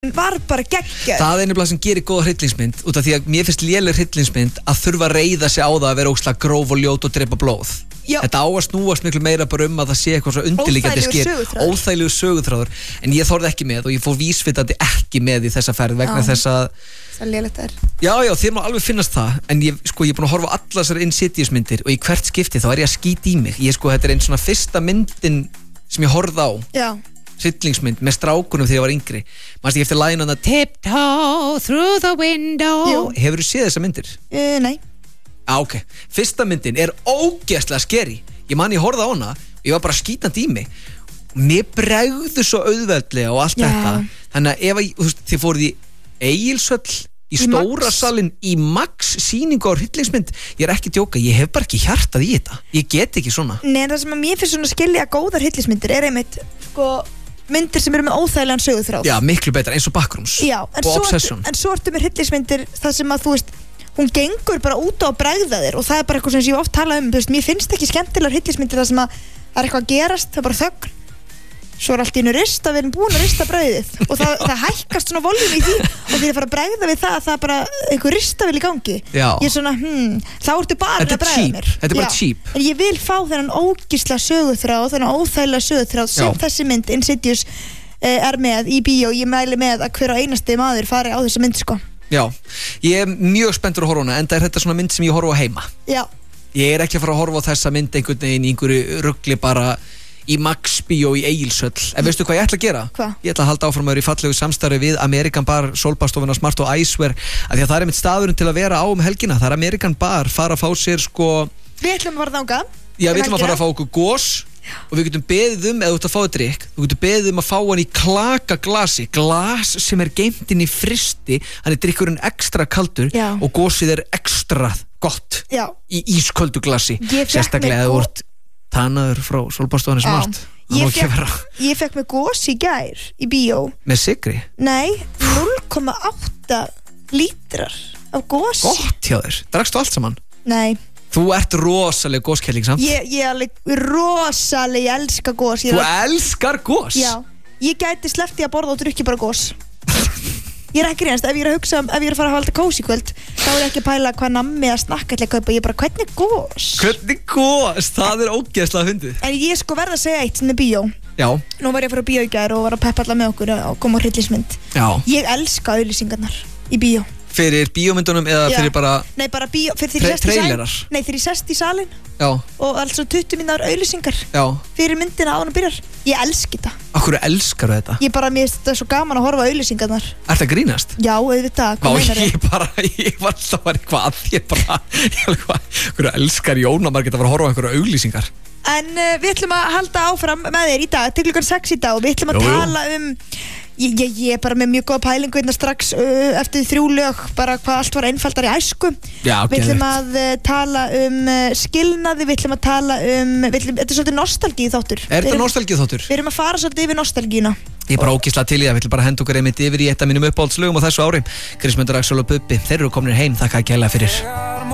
var bara geggjör. Það er nefnilega sem gerir góða hryllingsmynd út af því að mér finnst léleg hryllingsmynd að þurfa að reiða sig á það að vera ógeðslega gróf og ljót og drepa blóð. Já. Þetta á að snúast miklu meira bara að það sé eitthvað svo undirliggjandi óþægilegur söguþráður, en ég þorði ekki með og ég fór vísvitandi ekki með í þessa ferð vegna þess að það lélegt er. Já, þér má alveg finnast það, en ég er búin að horfa á allar þessar Insidious myndir og í hvert skipti þá er ég að skýta í mig. Þetta er einn svona fyrsta myndin sem ég horfði á. Já. Hryllingsmynd með strákunum þegar ég var yngri. Manstu ég eftir laginu þarna Tiptoe through the window. Hefurðu séð þessar myndir? Nei. Ok. Fyrsta myndin er ógeðslega skeri. Ég horfði á hana og ég var bara skítandi í mig. Mér bregðu svo auðveldlega og allt þetta. Þannig að ef þið fóruð í Egilshöll í stóra salin í Max sýningu á hryllingsmynd, ég er ekki að djóka, ég hef bara ekki hjartað í þetta. Ég get ekki svona. Nei, það sem að mér finnst svona skilja góðar hryllingsmyndir er einmitt myndir sem eru með óþægilegan söguþráð. Já, miklu betra, eins og Backrooms og Obsession. En svo ertu með hryllingsmyndir það sem að þú veist, hún gengur bara út á að bregða þér og það er bara eitthvað sem ég oft tala mér finnst ekki skemmtilegar hryllingsmyndir það sem að það er eitthvað að gerast, það er bara þögn. Svo er allt í einu rista, við erum búin að rista brauðið og það hækkast svona voljum í því og því að fara að bregða við það að það er bara einhver ristavél í gangi. Já. Ég er svona, þá ertu bara að bregða mér. Þetta er bara cheap. En ég vil fá þennan ógeðslega söguþráð, þennan óþægilega söguþráð sem þessi mynd, Insidious, er með í bíó. Ég mæli með að hver og einasti maður fari á þessa mynd, sko. Já, ég er mjög spenntur að horfa hana, enda er þetta svona mynd sem ég horfa á heima. Já. Ég er ekki að fara að horfa á þessa mynd einhvern veginn í einhverju rugli bara í Max Bíó í Egilshöll. En veistu hvað ég ætla að gera? Hvað? Ég ætla að halda áfram að vera í fallegu samstarfi við American Bar, Sólbastofuna Smart og Icewear, af því að það er einmitt staðurinn til að vera á helgina. Það er American Bar, fara að fá sér Við ætlum að fara þangað. Já, við ætlum að fara að fá okkur gos og við getum beðið ef þú ert að fá þér drykk, þú getum beðið að fá hann í klakaglasi, glas sem er geymt inn í frysti, hann er drykkurinn ekstra kaldur og gosið er ekstra gott í ísköldu glasi, sérstaklega ef þú ert tannaður frá Sólbastofuna Smart. Ég fekk mig gos í gær í bíó. Með sykri? Nei, 0,8 lítrar af gos. Gott hjá þér, drakstu allt saman? Nei. Þú ert rosaleg góskælling samt. Ég er alveg rosaleg, ég elska gos. Þú elskar gos? Já, ég gæti sleppt í að borða og drukki bara gos. Ég er ekki reynast, ef ég er að hugsa ef ég er að fara að halda kósí kvöld, þá er ég ekki að pæla hvað nammi að snakka ætla að kaupa, ég er bara, hvernig gos? Hvernig gos? Það er ógeðslega fyndið. En ég verð að segja eitt sem er bíó. Já. Nú var ég að fara á bíó í gær og var að peppa alla með okkur og koma á hryllingsmynd. Já. Ég elska auglýsingarnar í bíó. Fyrir bíómyndunum eða fyrir bara... Nei, bara bíó, fyrir þegar ég sest í salin. Já. Og alls svo 20 mínútur auglýsingar. Já. Fyrir myndina áður en byrjar. Ég elski þetta. Akkur elskar þetta? Mér finnst þetta svo gaman að horfa á auglýsingarnar. Ertu að grínast? Já, auðvitað. Ég var alltaf að hvað, akkur elskar Jón að maður geta að fara að horfa á einhverju auglýsingar. En við ætlum að halda áfram með þér í dag, til klukkan 6 í dag og við ætlum að tala Ég er bara með mjög góða pælingu hérna strax eftir 3 lög, bara hvað allt var einfaldar í æsku. Já, við ætlum að tala skilnaði, við ætlum að tala þetta er svolítið nostalgíu þáttur. Er þetta nostalgíu þáttur? Við erum að fara svolítið yfir nostalgíuna. Ég er bara ógeðslega til í það, við ætlum bara að henda okkur einmitt yfir í eitt af mínum uppáhaldslögum á þessu ári. Krismundur, Axel og Bubbi, þeir eru komnir heim, þakka kærlega fyrir.